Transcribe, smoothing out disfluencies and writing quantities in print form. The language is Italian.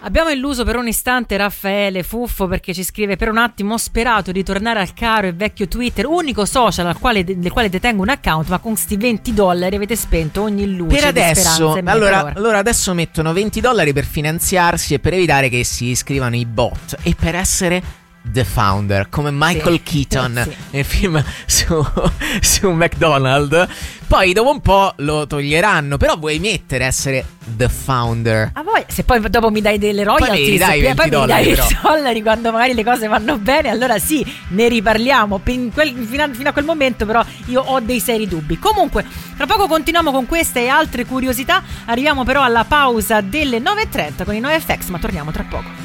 Abbiamo illuso per un istante Raffaele Fuffo, perché ci scrive: per un attimo ho sperato di tornare al caro e vecchio Twitter, unico social del quale detengo un account, ma con sti $20 avete spento ogni luce per adesso. di Allora adesso mettono $20 per finanziarsi e per evitare che si iscrivano i bot e per essere The Founder, come Michael Keaton nel film su McDonald's. Poi dopo un po' lo toglieranno, però vuoi mettere essere The Founder? Ah, poi, se poi dopo mi dai delle royalties, poi mi dai i dollari quando magari le cose vanno bene, allora sì, ne riparliamo. Fino a quel momento però io ho dei seri dubbi. Comunque, tra poco continuiamo con queste e altre curiosità. Arriviamo però alla pausa delle 9:30 con i NoFX, ma torniamo tra poco.